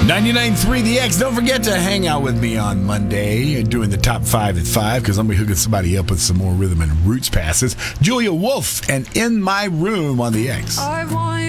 99.3 The X. Don't forget to hang out with me on Monday doing the top 5 at 5 because I'm going to be hooking somebody up with some more rhythm and roots passes. Julia Wolf and In My Room on The X. I want